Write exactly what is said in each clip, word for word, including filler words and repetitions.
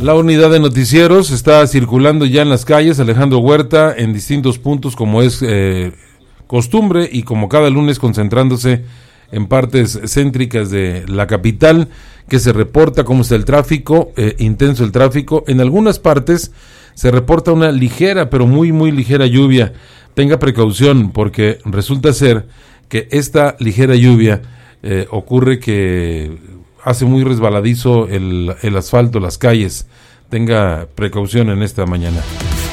La unidad de noticieros está circulando ya en las calles. Alejandro Huerta en distintos puntos, como es eh, costumbre, y como cada lunes concentrándose en partes céntricas de la capital, que se reporta cómo está el tráfico, eh, intenso el tráfico. En algunas partes se reporta una ligera, pero muy muy ligera lluvia. Tenga precaución, porque resulta ser que esta ligera lluvia eh, ocurre que hace muy resbaladizo el, el asfalto, las calles. Tenga precaución en esta mañana.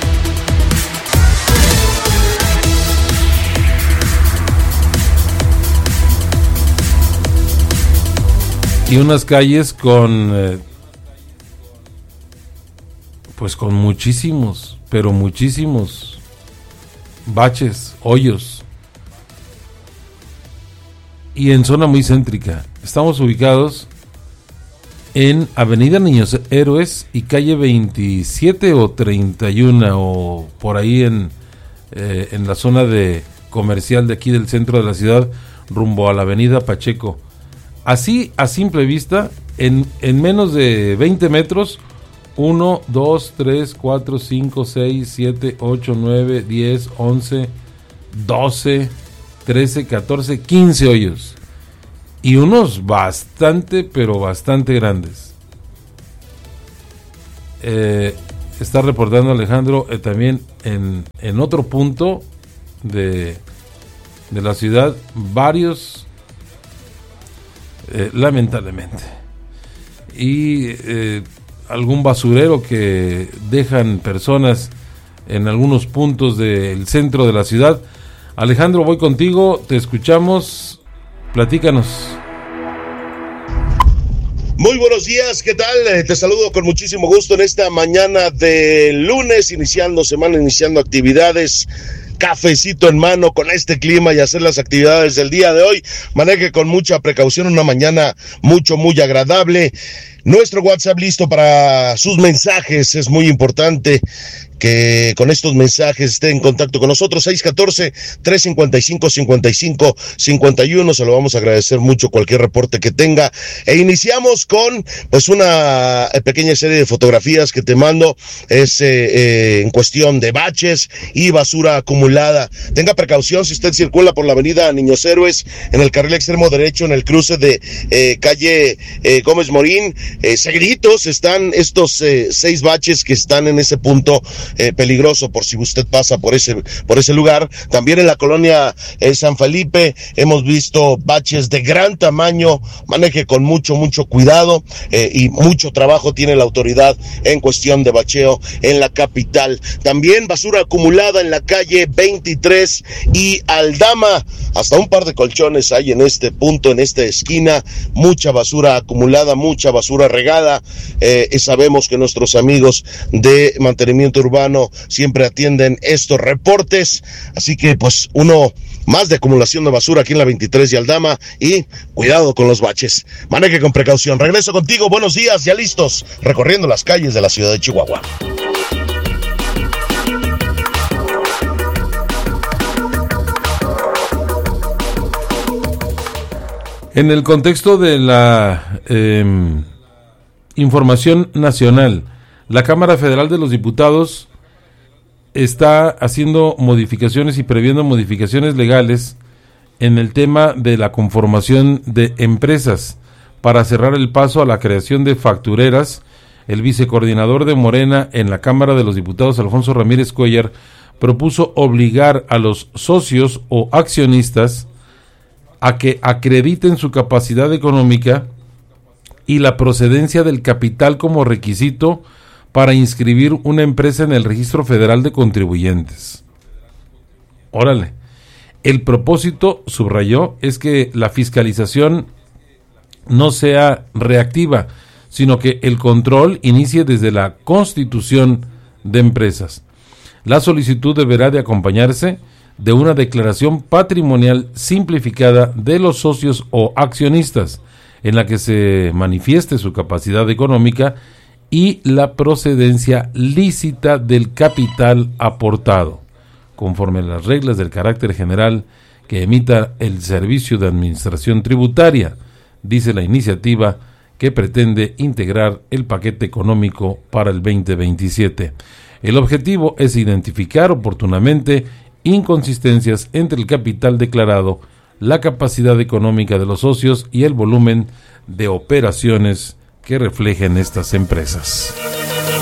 Y unas calles con, eh, pues con muchísimos, pero muchísimos baches, hoyos. Y en zona muy céntrica. Estamos ubicados en Avenida Niños Héroes y calle veintisiete o treinta y uno, o por ahí en, eh, en la zona de comercial de aquí del centro de la ciudad, rumbo a la Avenida Pacheco. Así, a simple vista, en, en menos de veinte metros, uno, dos, tres, cuatro, cinco, seis, siete, ocho, nueve, diez, once, doce, trece, catorce, quince hoyos. Y unos bastante, pero bastante grandes. Eh, está reportando Alejandro eh, también en, en otro punto de, de la ciudad, varios, eh, lamentablemente. Y eh, algún basurero que dejan personas en algunos puntos del centro de la ciudad. Alejandro, voy contigo, te escuchamos. Platícanos. Muy buenos días, ¿qué tal? Eh, te saludo con muchísimo gusto en esta mañana de lunes, iniciando semana, iniciando actividades, cafecito en mano con este clima y hacer las actividades del día de hoy. Maneje con mucha precaución, una mañana mucho, muy agradable. Nuestro WhatsApp listo para sus mensajes, es muy importante que con estos mensajes esté en contacto con nosotros. Seis uno cuatro, tres cinco cinco, cinco cinco cinco uno, se lo vamos a agradecer mucho cualquier reporte que tenga. E iniciamos con pues una pequeña serie de fotografías que te mando, es eh, eh, en cuestión de baches y basura acumulada. Tenga precaución si usted circula por la avenida Niños Héroes, en el carril extremo derecho, en el cruce de eh, calle eh, Gómez Morín. Eh, seguiditos están estos eh, seis baches que están en ese punto Eh, peligroso por si usted pasa por ese por ese lugar. También en la colonia eh, San Felipe hemos visto baches de gran tamaño. Maneje con mucho mucho cuidado eh, y mucho trabajo tiene la autoridad en cuestión de bacheo en la capital. También basura acumulada en la calle veintitrés y Aldama, hasta un par de colchones hay en este punto, en esta esquina. Mucha basura acumulada, mucha basura regada. Eh, y sabemos que nuestros amigos de mantenimiento urbano siempre atienden estos reportes, así que pues uno más de acumulación de basura aquí en la veintitrés y Aldama, y cuidado con los baches, maneje con precaución. Regreso contigo, buenos días, ya listos, recorriendo las calles de la ciudad de Chihuahua. En el contexto de la eh, información nacional, la Cámara Federal de los Diputados está haciendo modificaciones y previendo modificaciones legales en el tema de la conformación de empresas para cerrar el paso a la creación de factureras. El vicecoordinador de Morena en la Cámara de los Diputados, Alfonso Ramírez Cuellar, propuso obligar a los socios o accionistas a que acrediten su capacidad económica y la procedencia del capital como requisito para inscribir una empresa en el Registro Federal de Contribuyentes. Órale. El propósito, subrayó, es que la fiscalización no sea reactiva, sino que el control inicie desde la constitución de empresas. La solicitud deberá de acompañarse de una declaración patrimonial simplificada de los socios o accionistas, en la que se manifieste su capacidad económica y la procedencia lícita del capital aportado, conforme a las reglas del carácter general que emita el Servicio de Administración Tributaria, dice la iniciativa que pretende integrar el paquete económico para el veinte veintisiete. El objetivo es identificar oportunamente inconsistencias entre el capital declarado, la capacidad económica de los socios y el volumen de operaciones que reflejen estas empresas.